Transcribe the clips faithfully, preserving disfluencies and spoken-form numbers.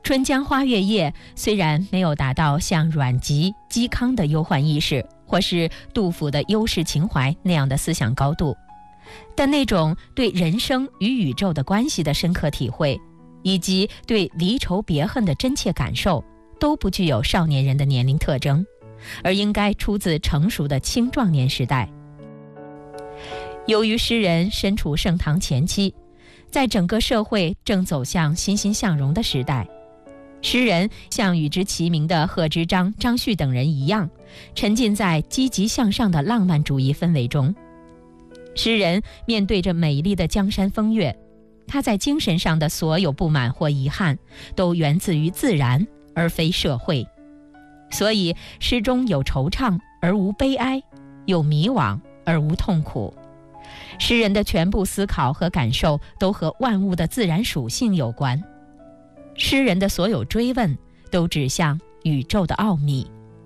春江花月夜虽然没有达到像阮籍、嵇康的忧患意识，或是杜甫的忧世情怀那样的思想高度，但那种对人生与宇宙的关系的深刻体会，以及对离愁别恨的真切感受，都不具有少年人的年龄特征，而应该出自成熟的青壮年时代。由于诗人身处盛唐前期，在整个社会正走向欣欣向荣的时代，诗人像与之齐名的贺知章、张旭等人一样，沉浸在积极向上的浪漫主义氛围中。诗人面对着美丽的江山风月，他在精神上的所有不满或遗憾，都源自于自然而非社会。所以诗中有惆怅而无悲哀，有迷惘而无痛苦。诗人的全部思考和感受都和万物的自然属性有关，诗人的所有追问都指向宇宙的奥秘。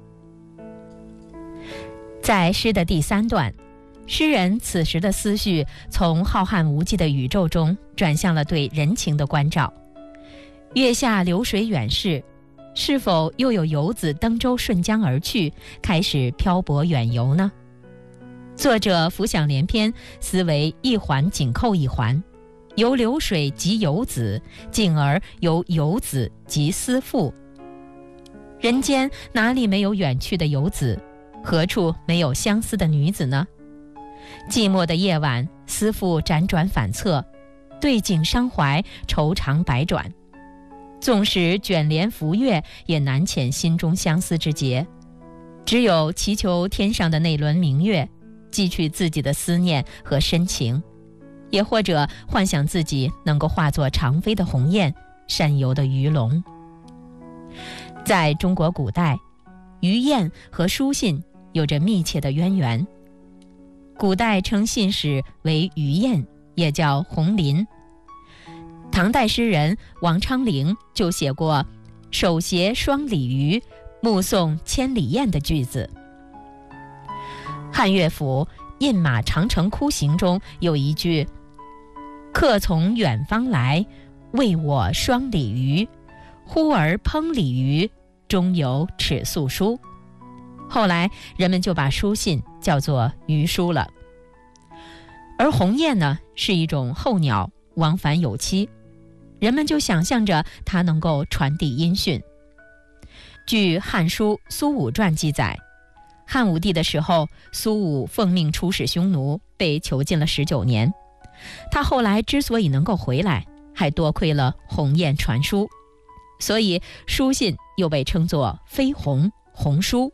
在诗的第三段，诗人此时的思绪从浩瀚无际的宇宙中转向了对人情的关照。月下流水远逝，是否又有游子登舟顺江而去，开始漂泊远游呢？作者浮想联翩，思维一环紧扣一环，由流水及游子，进而由游子及思妇。人间哪里没有远去的游子？何处没有相思的女子呢？寂寞的夜晚，思妇辗转反侧，对景伤怀，愁肠百转。纵使卷帘拂月，也难遣心中相思之结。只有祈求天上的那轮明月，寄去自己的思念和深情，也或者幻想自己能够化作长飞的鸿雁，善游的鱼龙。在中国古代，鱼雁和书信有着密切的渊源。古代称信使为鱼雁，也叫鸿避。唐代诗人王昌龄就写过手携双鲤鱼，目送千里雁的句子。汉乐府《饮马长城哭行》中有一句：客从远方来，为我双鲤鱼，忽而烹鲤鱼，中有尺素书。后来人们就把书信叫做鱼书了。而鸿雁呢，是一种候鸟，往返有期，人们就想象着它能够传递音讯。据《汉书·苏武传》记载，汉武帝的时候，苏武奉命出使匈奴，被囚禁了十九年。他后来之所以能够回来，还多亏了鸿雁传书，所以书信又被称作飞鸿、鸿书。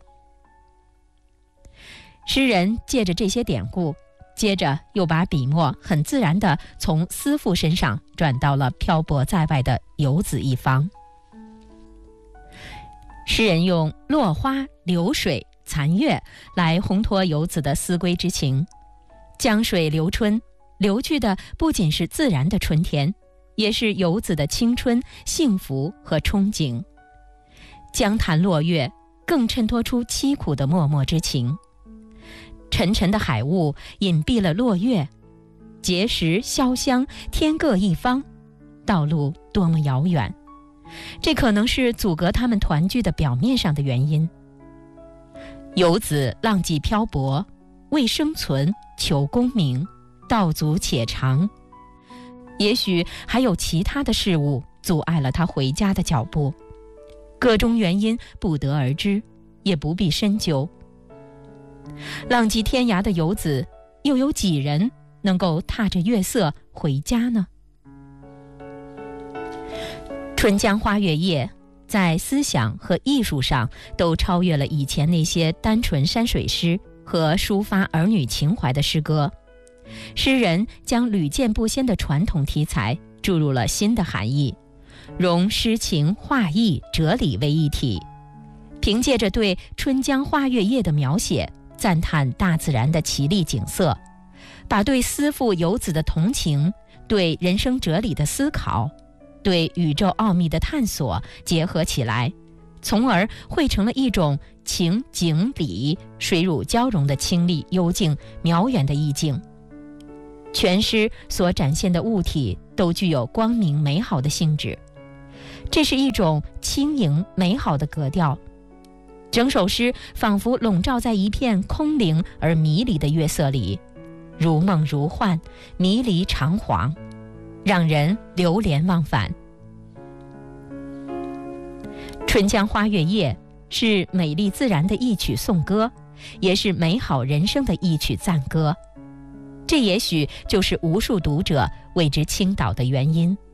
诗人借着这些典故，接着又把笔墨很自然地从思妇身上转到了漂泊在外的游子一方。诗人用落花、流水、残月来烘托游子的思归之情。江水流春，流去的不仅是自然的春天，也是游子的青春、幸福和憧憬。江潭落月更衬托出凄苦的脉脉之情。沉沉的海雾隐蔽了落月，碣石潇湘，天各一方，道路多么遥远，这可能是阻隔他们团聚的表面上的原因。游子浪迹漂泊，为生存求功名，道阻且长。也许还有其他的事物阻碍了他回家的脚步，各种原因不得而知，也不必深究。浪迹天涯的游子，又有几人能够踏着月色回家呢？春江花月夜在思想和艺术上都超越了以前那些单纯山水诗和抒发儿女情怀的诗歌。诗人将屡见不鲜的传统题材注入了新的含义，融诗情、画意、哲理为一体。凭借着对春江花月夜的描写，赞叹大自然的奇丽景色，把对思妇游子的同情，对人生哲理的思考，对宇宙奥秘的探索结合起来，从而汇成了一种情景理水乳交融的清丽幽静渺远的意境。全诗所展现的物体都具有光明美好的性质， 这是一种轻盈美好的格调，整首诗仿佛笼罩在一片空灵而迷离的月色里，如梦如幻，迷离长惶，让人流连忘返。春江花月夜是美丽自然的一曲颂歌，也是美好人生的一曲赞歌，这也许就是无数读者为之倾倒的原因。